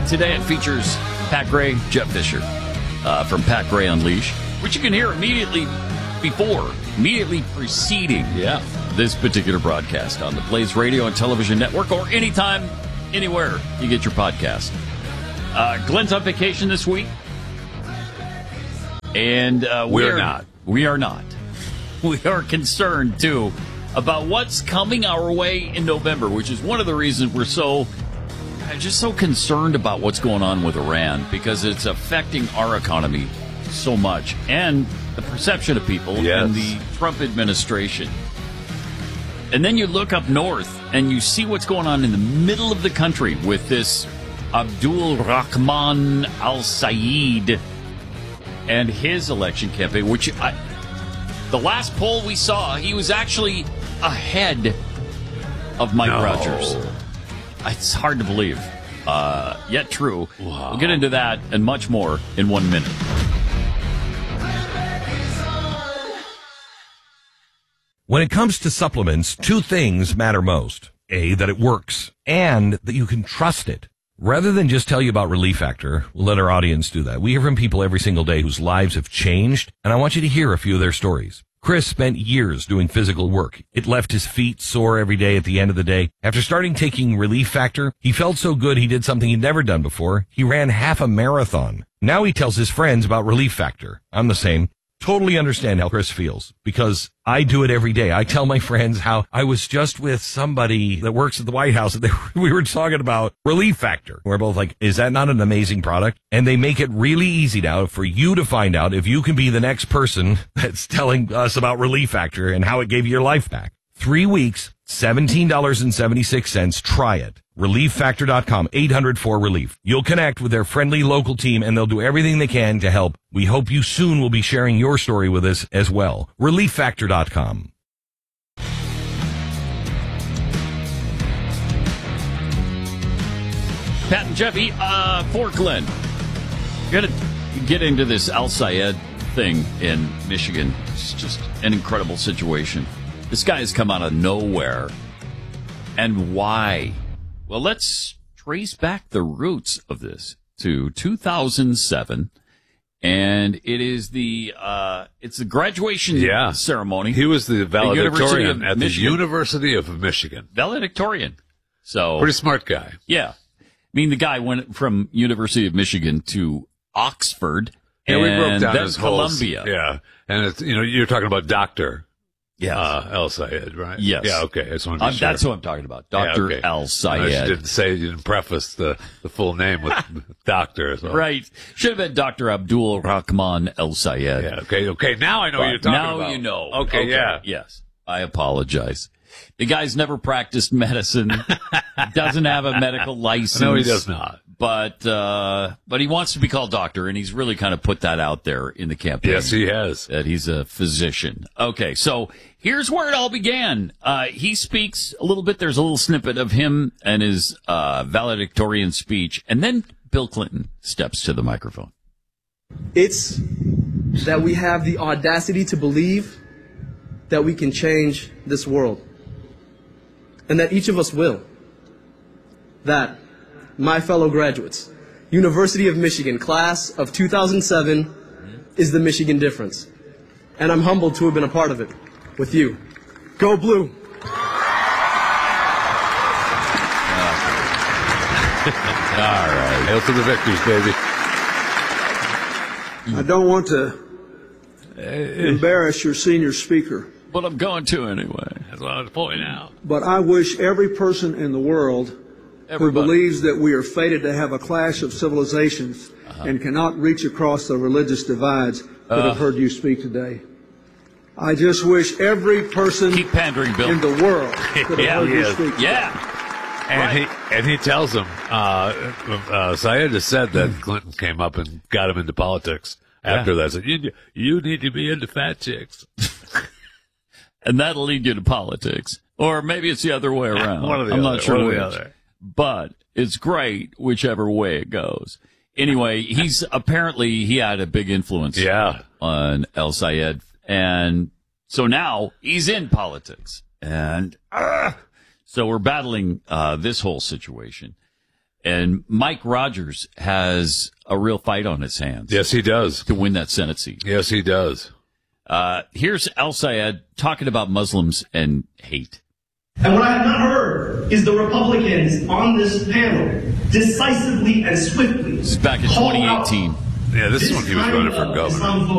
Today it features Pat Gray, Jeff Fisher from Pat Gray Unleashed, which you can hear immediately preceding this particular broadcast on the Blaze Radio and Television Network, or anytime, anywhere you get your podcast. Glenn's on vacation this week, and we are not. We are concerned, too, about what's coming our way in November, which is one of the reasons we're so concerned about what's going on with Iran, because it's affecting our economy so much and the perception of people and the Trump administration. And then you look up north and you see what's going on in the middle of the country with this Abdul Rahman al-Sayed and his election campaign, which the last poll we saw, he was actually ahead of Mike Rogers. It's hard to believe, yet true. Wow. We'll get into that and much more in 1 minute. When it comes to supplements, two things matter most. A, that it works, and that you can trust it. Rather than just tell you about Relief Factor, we'll let our audience do that. We hear from people every single day whose lives have changed, and I want you to hear a few of their stories. Chris spent years doing physical work. It left his feet sore every day at the end of the day. After starting taking Relief Factor, he felt so good he did something he'd never done before. He ran half a marathon. Now he tells his friends about Relief Factor. I'm the same. Totally understand how Chris feels, because I do it every day. I tell my friends how I was just with somebody that works at the White House, and we were talking about Relief Factor. We're both like, is that not an amazing product? And they make it really easy now for you to find out if you can be the next person that's telling us about Relief Factor and how it gave you your life back. 3 weeks, $17.76. Try it. ReliefFactor.com, 800-4RELIEF. You'll connect with their friendly local team, and they'll do everything they can to help. We hope you soon will be sharing your story with us as well. ReliefFactor.com. Pat and Jeffy, for Glenn, got to get into this al-Sayed thing in Michigan. It's just an incredible situation. This guy has come out of nowhere. And why? Well, let's trace back the roots of this to 2007. And it is it's the graduation ceremony. He was the valedictorian at the University of Michigan. Valedictorian. So pretty smart guy. Yeah. I mean, the guy went from University of Michigan to Oxford we broke down then his Columbia. Yeah. And it's, you're talking about Dr. Yes. al-Sayed, right? Yes. Yeah, okay. I just want to be sure. That's what I'm talking about. Dr. al-Sayed. You didn't preface the full name with doctor. So. Right. Should have been Dr. Abdul Rahman al-Sayed. Yeah, okay. Now I know what you're talking about. Now you know. Okay, yeah. Yes. I apologize. The guy's never practiced medicine. Doesn't have a medical license. No, he does not. But he wants to be called doctor, and he's really kind of put that out there in the campaign. Yes, he has. That he's a physician. Okay, so here's where it all began. He speaks a little bit. There's a little snippet of him and his valedictorian speech, and then Bill Clinton steps to the microphone. It's that we have the audacity to believe that we can change this world, and that each of us will. That, my fellow graduates, University of Michigan, class of 2007, is the Michigan difference. And I'm humbled to have been a part of it with you. Go Blue! All right. Hail to the victors, baby. I don't want to embarrass your senior speaker. But I'm going to anyway. That's what I was pointing out. But I wish every person in the world who believes that we are fated to have a clash of civilizations and cannot reach across the religious divides could have heard you speak today. I just wish every person keep pandering, Bill. in the world could have heard you speak. Yeah. And he tells him, Sayed has said that Clinton came up and got him into politics after that. Said, you need to be into fat chicks. And that'll lead you to politics. Or maybe it's the other way around. I'm not sure which. But it's great whichever way it goes. Anyway, he had a big influence on al-Sayed. And so now he's in politics. And so we're battling this whole situation. And Mike Rogers has a real fight on his hands. Yes, he does. To win that Senate seat. Yes, he does. Here's El-Sayed talking about Muslims and hate. And what I have not heard is the Republicans on this panel decisively and swiftly. This is back in 2018. Yeah, this is when he was running for governor.